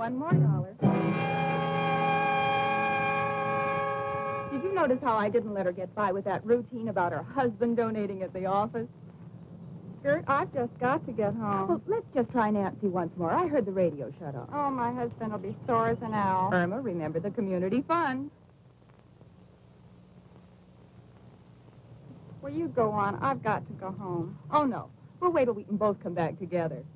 one more dollar. Did you notice how I didn't let her get by with that routine about her husband donating at the office? Gert, I've just got to get home. Well, let's just try Nancy once more. I heard the radio shut off. Oh, my husband will be sore as an owl. Irma, remember the community fund. Well, you go on. I've got to go home. Oh, no. We'll wait till we can both come back together.